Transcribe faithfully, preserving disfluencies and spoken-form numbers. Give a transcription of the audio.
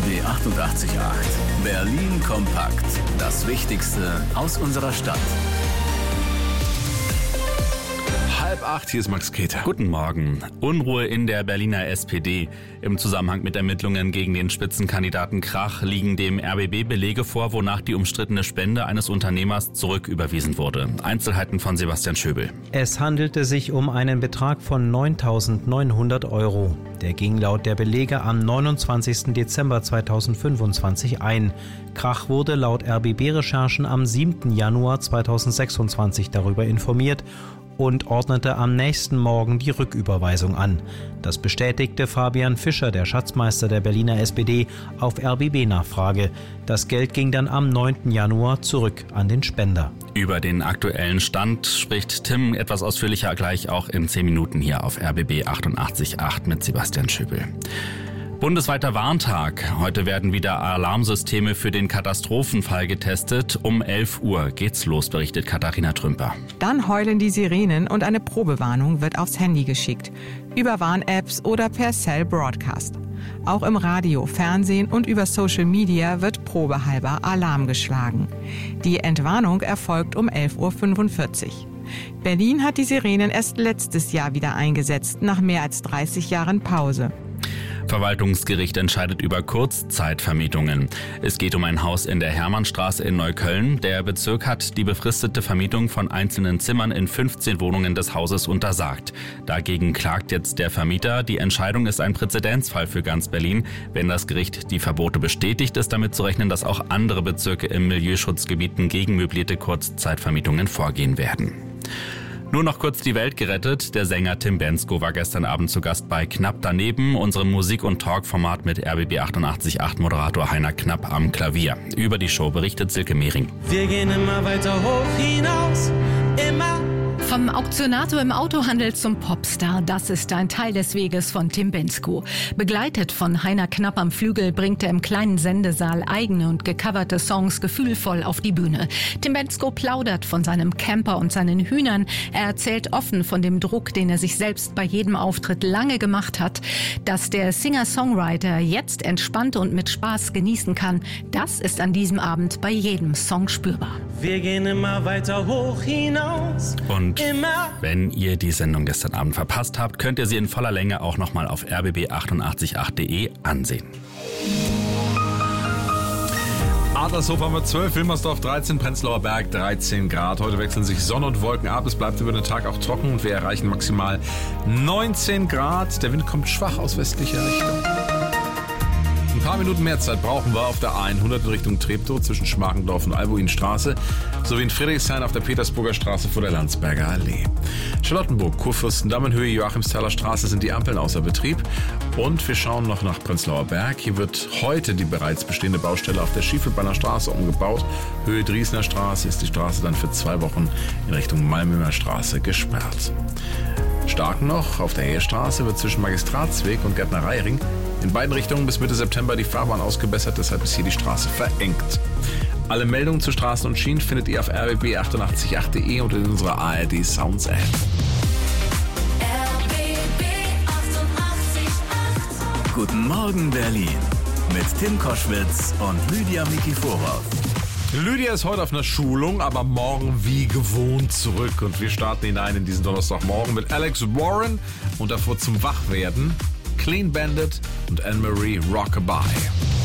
B achtundachtzig Komma acht. Berlin kompakt. Das Wichtigste aus unserer Stadt. Halb acht, hier ist Max Keter. Guten Morgen. Unruhe in der Berliner S P D. Im Zusammenhang mit Ermittlungen gegen den Spitzenkandidaten Krach liegen dem R B B Belege vor, wonach die umstrittene Spende eines Unternehmers zurücküberwiesen wurde. Einzelheiten von Sebastian Schöbel. Es handelte sich um einen Betrag von neuntausendneunhundert Euro. Der ging laut der Belege am neunundzwanzigsten Dezember zweitausendfünfundzwanzig ein. Krach wurde laut R B B-Recherchen am siebten Januar zweitausendsechsundzwanzig darüber informiert und ordnete am nächsten Morgen die Rücküberweisung an. Das bestätigte Fabian Fischer, der Schatzmeister der Berliner S P D, auf R B B-Nachfrage. Das Geld ging dann am neunten Januar zurück an den Spender. Über den aktuellen Stand spricht Tim etwas ausführlicher gleich auch in zehn Minuten hier auf R B B achtundachtzig Komma acht mit Sebastian Schöbel. Bundesweiter Warntag. Heute werden wieder Alarmsysteme für den Katastrophenfall getestet. Um elf Uhr geht's los, berichtet Katharina Trümper. Dann heulen die Sirenen und eine Probewarnung wird aufs Handy geschickt. Über Warn-Apps oder per Cell Broadcast. Auch im Radio, Fernsehen und über Social Media wird probehalber Alarm geschlagen. Die Entwarnung erfolgt um elf Uhr fünfundvierzig. Berlin hat die Sirenen erst letztes Jahr wieder eingesetzt, nach mehr als dreißig Jahren Pause. Verwaltungsgericht entscheidet über Kurzzeitvermietungen. Es geht um ein Haus in der Hermannstraße in Neukölln. Der Bezirk hat die befristete Vermietung von einzelnen Zimmern in fünfzehn Wohnungen des Hauses untersagt. Dagegen klagt jetzt der Vermieter. Die Entscheidung ist ein Präzedenzfall für ganz Berlin. Wenn das Gericht die Verbote bestätigt, ist damit zu rechnen, dass auch andere Bezirke im Milieuschutzgebieten gegen möblierte Kurzzeitvermietungen vorgehen werden. Nur noch kurz die Welt gerettet. Der Sänger Tim Bendzko war gestern Abend zu Gast bei Knapp daneben, unserem Musik- und Talk-Format mit R B B achtundachtzig Komma acht Moderator Heiner Knapp am Klavier. Über die Show berichtet Silke Mehring. Wir gehen immer weiter hoch hinaus, immer. Vom Auktionator im Autohandel zum Popstar, das ist ein Teil des Weges von Tim Bendzko. Begleitet von Heiner Knapp am Flügel bringt er im kleinen Sendesaal eigene und gecoverte Songs gefühlvoll auf die Bühne. Tim Bendzko plaudert von seinem Camper und seinen Hühnern. Er erzählt offen von dem Druck, den er sich selbst bei jedem Auftritt lange gemacht hat. Dass der Singer-Songwriter jetzt entspannt und mit Spaß genießen kann, das ist an diesem Abend bei jedem Song spürbar. Wir gehen immer weiter hoch hinaus. Und wenn ihr die Sendung gestern Abend verpasst habt, könnt ihr sie in voller Länge auch nochmal auf r b b achtundachtzig Komma acht punkt de ansehen. Adlershof haben wir zwölf, Wilmersdorf dreizehn, Prenzlauer Berg dreizehn Grad. Heute wechseln sich Sonne und Wolken ab. Es bleibt über den Tag auch trocken und wir erreichen maximal neunzehn Grad. Der Wind kommt schwach aus westlicher Richtung. Ein paar Minuten mehr Zeit brauchen wir auf der A hundert in Richtung Treptow zwischen Schmargendorf und Albuinstraße sowie in Friedrichshain auf der Petersburger Straße vor der Landsberger Allee. Charlottenburg, Kurfürstendamm in Höhe Joachimsthaler Straße sind die Ampeln außer Betrieb. Und wir schauen noch nach Prenzlauer Berg. Hier wird heute die bereits bestehende Baustelle auf der Schiefelbeiner Straße umgebaut. Höhe Driesner Straße ist die Straße dann für zwei Wochen in Richtung Malmöer Straße gesperrt. Stark noch, auf der Heerstraße wird zwischen Magistratsweg und Gärtnereiring in beiden Richtungen bis Mitte September die Fahrbahn ausgebessert, deshalb ist hier die Straße verengt. Alle Meldungen zu Straßen und Schienen findet ihr auf r b b achtundachtzig Komma acht punkt de und in unserer A R D Sounds App. Guten Morgen Berlin mit Tim Koschwitz und Lydia Mikiforov. Lydia ist heute auf einer Schulung, aber morgen wie gewohnt zurück. Und wir starten hinein in diesen Donnerstagmorgen mit Alex Warren und davor zum Wachwerden Clean Bandit und Anne-Marie Rockabye.